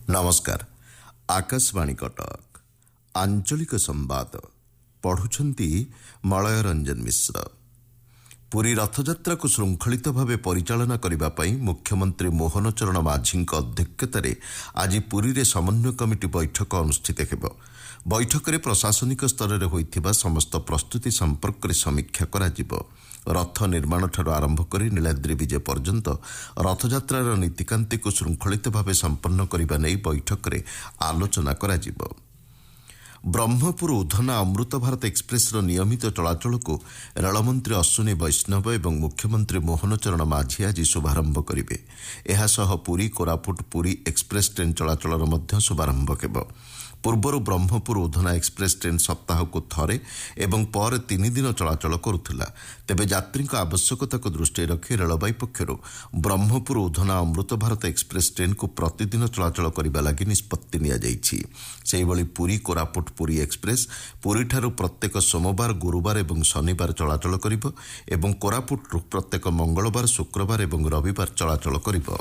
नमस्कार। आकाशवाणी कटक आंचलिक संवाद पढ़ुछंती मलय रंजन मिश्र। पुरी रथयात्रा को श्रृंखलित भाव परिचालना करने मुख्यमंत्री मोहन चरण माझी अध्यक्षतार आज पुरी रे समन्वय कमिटी बैठक अनुष्ठित हो। बैठक में प्रशासनिक स्तर में होइथिबा समस्त प्रस्तुति संपर्क में समीक्षा कराजिबो। रथ निर्माण ठारू आरंभ कर नीलाद्री विजय पर्यंत रथयात्रार नीतिकांति को श्रृंखलित भाव संपन्न करने नहीं बैठक में आलोचना कराजिबो। ब्रह्मपुर उधना अमृत भारत एक्सप्रेस नियमित चलाचल को रेलमंत्री अश्विनी वैष्णव एवं मुख्यमंत्री मोहन चरण माझी आज शुभारंभ करेंगे। एहासह पुरी कोरापुट पुरी एक्सप्रेस ट्रेन चलाचल शुभारंभ हेब। पूर्वर ब्रह्मपुर उधना एक्सप्रेस ट्रेन सप्ताह को थरे एवं पर 3 दिन चलाचल करुला। तेबे यात्री आवश्यकता को दृष्टि रखी railway पक्षर Brahmapur Udhna Amrit Bharat express train को प्रतिदिन चलाचल करने लगी निष्पत्ति नियाଯାଇଛି। पुरी कोरापुट पुरी एक्सप्रेस पुरी ठारू प्रत्येक सोमवार गुरुवार एवं शनिवार चलाचल करिब एवं कोरापुट प्रत्येक मंगलवार शुक्रवार एवं रविवार चलाचल करिब।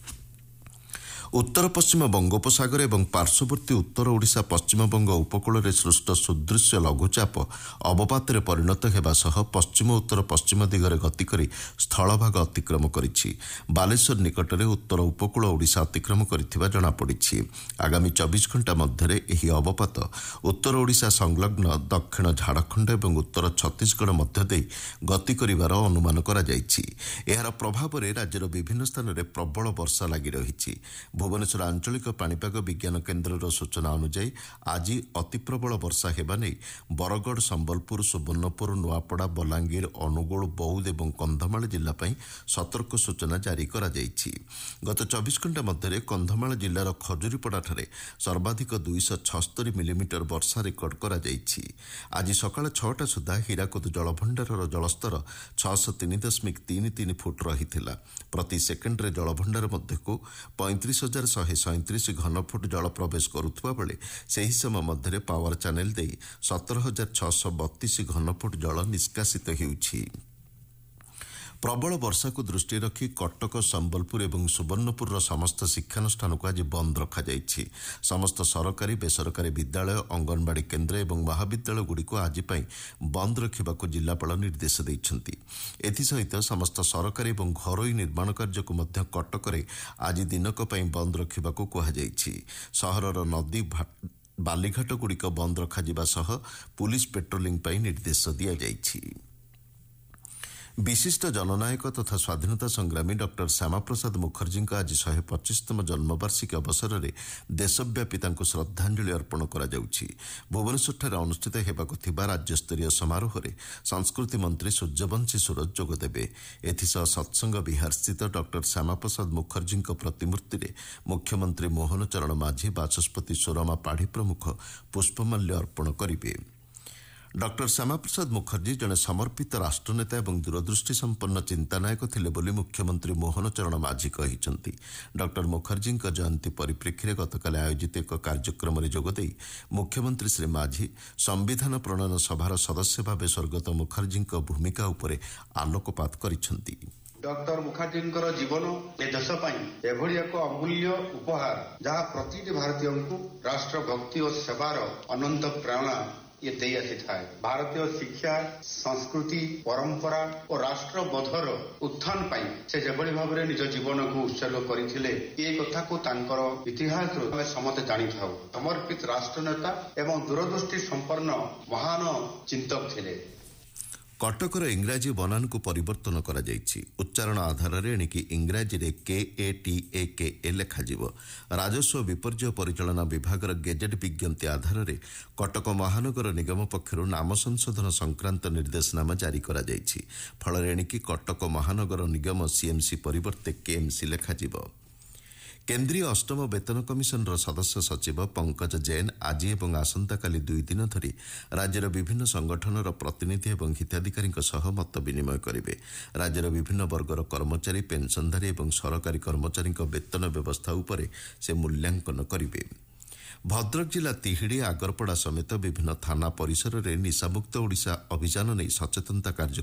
उत्तर पश्चिम बंगोपसागर एवं पार्श्ववर्ती उत्तर ओडिशा पश्चिमबंग उपकूल में सृष्ट सुदृश्य लघुचाप अवपातरे परिणत हेबा सह पश्चिम उत्तर पश्चिम दिगरे गति करी स्थलभाग अतिक्रम करिछि। बालेश्वर निकटरे उत्तर उपकूल ओडिशा अतिक्रम करिथिबा जणा पड़िछि। आगामी 24 घंटा मध्यरे एही अवपात उत्तर ओडिशा संलग्न दक्षिण झारखंड एवं उत्तर छत्तीसगढ़ मध्य देई गति करिवार अनुमान करा जायछि। एहार प्रभाव रे राज्यर विभिन्न स्थान रे प्रबल वर्षा लागि रहिछि। भुवनेश्वर आंचलिक पाणीपाग विज्ञान केन्द्र सूचना अनुसार आज अति प्रबल वर्षा हेबा नै बरगढ़ संबलपुर सुवर्णपुर नुआपड़ा बलांगीर अनुगोल बौद्ध और कंधमाल जिला सतर्क सूचना जारी करा जायछि। गत 24 घंटा मध्य कंधमाल जिलार खजुरीपड़ा ठारे सर्वाधिक 276 मिलीमीटर वर्षा रेकर्ड करा जायछि। आज सकाळ 6टा सुधा हीराकुद जलभंडार जलस्तर 603.33 फुट रहिथिला। प्रति सेकेंड जलभंडार मध्यकू 35,137 घनफुट जल प्रवेश करुवा बेले सही समय मध्य पावर चैनल दे 17,632 घनफुट जल निष्कासित होउछि। प्रबल वर्षा को दृष्टि रखी कटक संबलपुर और सुवर्णपुर समस्त शिक्षानुष्ठान को आज बंद रखा जायछि। समस्त सरकारी बेसरकारी विद्यालय अंगनवाड़ी केन्द्र और महाविद्यालय गुड़िक आज बंद रखा जिलापाल निर्देश देइछन्ति। एथिसहित समस्त सरकारी और घरोई निर्माण कार्य को मध्य कटक आज दिनक बंद रखा कहुଯାଇଛି। सहरर नदी बालीघाट गुड़िक बंद रखा सह पुलिस पेट्रोलिंग निर्देश दिया जायछि। विशिष्ट जननायक तथा स्वाधीनता संग्रामी डॉक्टर श्यामा प्रसाद मुखर्जी आज 125तम जन्मवार्षिकी अवसर में देशव्यापी श्रद्धांजलि अर्पण करा जाउछि। भुवनेश्वर अनुष्ठित हेबाकु थिबा राज्यस्तरीय समारोह में संस्कृति मंत्री सूर्यवंशी सूरज जोगदेवे। एथिसह सत्संग विहार स्थित डॉक्टर श्यामा प्रसाद मुखर्जी प्रतिमूर्ति में मुख्यमंत्री मोहन चरण माझी बाचस्पति सुरमा पाढ़ी प्रमुख पुष्पमाल्य अर्पण करिवे। डॉक्टर श्यामा प्रसाद मुखर्जी जड़े समर्पित राष्ट्रनेता और दूरदृष्टि संपन्न चिंतानायक थिले बोली मुख्यमंत्री मोहन चरण माझी कहिसंति। डॉक्टर मुखर्जी जयंती परिप्रेक्षी में गतकाल आयोजित एक कार्यक्रम में जोगदे मुख्यमंत्री श्री माझी संविधान प्रणयन सभार सदस्य भाव स्वर्गत मुखर्जी भूमिका उपर आलोकपात करिसंति। डॉक्टर मुखर्जी जीवन ए देश एभली एक अमूल्य उपहार जहाँ प्रति भारतीय को राष्ट्रभक्ति और सेवार अनंत प्रेरणा ये दे आसी था। भारतीय शिक्षा संस्कृति परंपरा और राष्ट्रबोधर उत्थान पाई से जेभली भाव में निज जीवन को उत्सर्ग करथिले ये कथा को तांकर इतिहास रो समस्त जानी थाउ। समर्पित राष्ट्रनेता एवं दूरदृष्टि संपन्न महान चिंतक थिले। कटकर इंग्राजी बनान को परिवर्तन करा जायछि। उच्चारण आधार रे एणिकी इंग्राजी रे KATAKA लेखाजिवो। राजस्व विपर्यय परिचालना विभागर गेजेट विज्ञप्ति आधार रे कटक महानगर निगम पक्षरु नाम संशोधन संक्रांत निर्देशनामा जारी करा जायछि। फल एणिकी कटक महानगर निगम CMC परिवर्ते KMC लेखाजिवो। केन्द्रीय अष्टम वेतन कमिशन सदस्य सचिव पंकज जैन आज और आसंताकाली 2 दिन धरी राज्यर विभिन्न संगठनर प्रतिनिधि और हिताधिकारी मत विनिमय करेंगे। राज्यर विभिन्न वर्गर कर्मचारी पेंशनधारी और सरकारी कर्मचारी वेतन व्यवस्था उपर से मूल्यांकन करेंगे। भद्रक जिला तिहिड़ी आगरपड़ा समेत विभिन्न थाना परिसर में निशामुक्त ओडिशा अभियान नहीं सचेतनता कार्यक्रम